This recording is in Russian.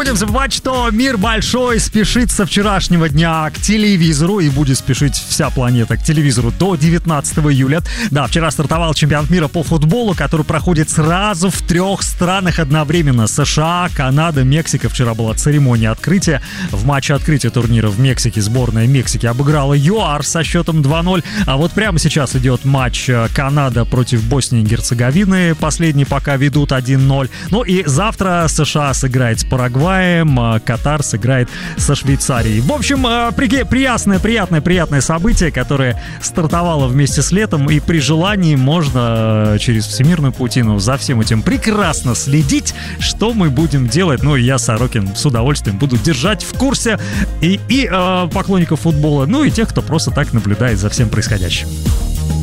будем забывать, что мир большой, спешит со вчерашнего дня к телевизору, и будет спешить вся планета к телевизору до 19 июля. Да, вчера стартовал чемпионат мира по футболу, который проходит сразу в 3 странах одновременно. США, Канада, Мексика. Вчера была церемония открытия. В матче открытия турнира в Мексике сборная Мексики обыграла ЮАР со счетом 2-0. А вот прямо сейчас идет матч Канада против Боснии и Герцеговины. Последний пока ведут 1-0. Ну и завтра США сыграет с Парагваем, Катар сыграет со Швейцарией. В общем, приятное событие, которое стартовало вместе с летом, и при желании можно через всемирную паутину за всем этим прекрасно следить, что мы будем делать. Ну и я, Сорокин, с удовольствием буду держать в курсе и поклонников футбола, ну и тех, кто просто так наблюдает за всем происходящим.